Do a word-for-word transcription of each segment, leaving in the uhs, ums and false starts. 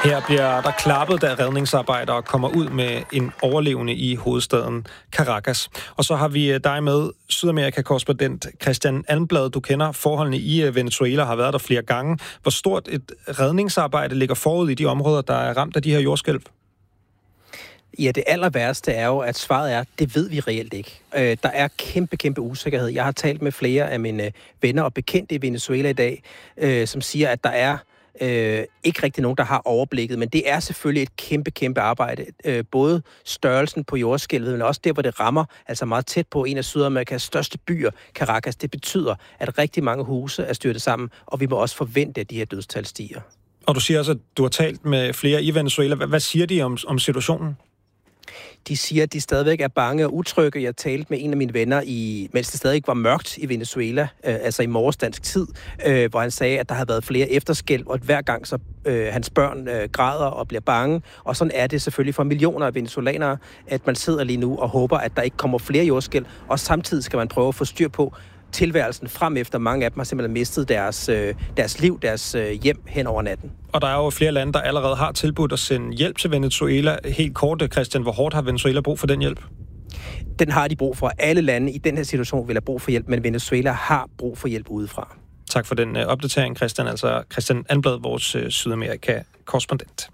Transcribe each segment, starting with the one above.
Her bliver der klappet, da redningsarbejdere kommer ud med en overlevende i hovedstaden Caracas. Og så har vi dig med, Sydamerika-korrespondent Christian Almblad. Du kender forholdene i Venezuela, har været der flere gange. Hvor stort et redningsarbejde ligger forud i de områder, der er ramt af de her jordskælv? Ja, det aller værste er jo, at svaret er, det ved vi reelt ikke. Øh, der er kæmpe, kæmpe usikkerhed. Jeg har talt med flere af mine venner og bekendte i Venezuela i dag, øh, som siger, at der er øh, ikke rigtig nogen, der har overblikket, men det er selvfølgelig et kæmpe, kæmpe arbejde. Øh, både størrelsen på jordskælvet, men også der, hvor det rammer, altså meget tæt på en af Sydamerikas største byer, Caracas. Det betyder, at rigtig mange huse er styrtet sammen, og vi må også forvente, at de her dødstal stiger. Og du siger også, at du har talt med flere i Venezuela. Hvad siger de om, om situationen? De siger, at de stadigvæk er bange og utrygge. Jeg talte med en af mine venner, i, mens det stadig var mørkt i Venezuela, øh, altså i morges dansk tid, øh, hvor han sagde, at der havde været flere efterskælv, og at hver gang så øh, hans børn øh, græder og bliver bange. Og sådan er det selvfølgelig for millioner af venezolanere, at man sidder lige nu og håber, at der ikke kommer flere jordskælv, og samtidig skal man prøve at få styr på tilværelsen frem efter. Mange af dem har simpelthen mistet deres, øh, deres liv, deres øh, hjem hen over natten. Og der er jo flere lande, der allerede har tilbudt at sende hjælp til Venezuela. Helt kort, Christian, hvor hårdt har Venezuela brug for den hjælp? Den har de brug for. Alle lande i den her situation vil have brug for hjælp, men Venezuela har brug for hjælp udefra. Tak for den uh, opdatering, Christian. Altså Christian Almblad, vores uh, Sydamerika-korrespondent.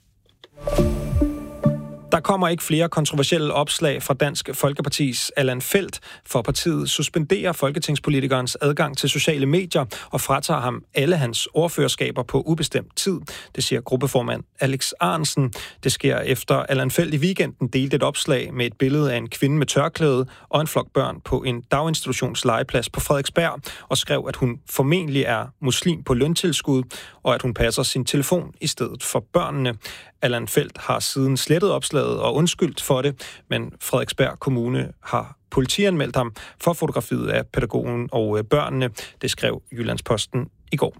Der kommer ikke flere kontroversielle opslag fra Dansk Folkepartis Allan Feldt, for partiet suspenderer folketingspolitikernes adgang til sociale medier og fratager ham alle hans ordførerskaber på ubestemt tid. Det siger gruppeformand Alex Ahrendtsen. Det sker efter Allan Feldt i weekenden delte et opslag med et billede af en kvinde med tørklæde og en flok børn på en daginstitutions legeplads på Frederiksberg og skrev, at hun formentlig er muslim på løntilskud og at hun passer sin telefon i stedet for børnene. Allan Feldt har siden slettet opslaget og undskyldt for det, men Frederiksberg Kommune har politianmeldt ham for fotografiet af pædagogen og børnene. Det skrev Jyllandsposten i går.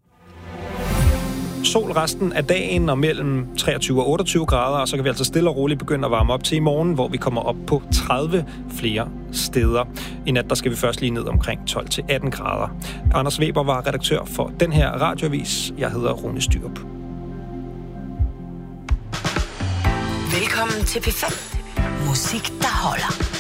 Sol resten af dagen og mellem treogtyve og otteogtyve grader, og så kan vi altså stille og roligt begynde at varme op til i morgen, hvor vi kommer op på tredive flere steder. I nat der skal vi først lige ned omkring tolv til atten grader. Anders Weber var redaktør for den her radioavis. Jeg hedder Rune Styrup. Velkommen til P fem. Musik, der holder.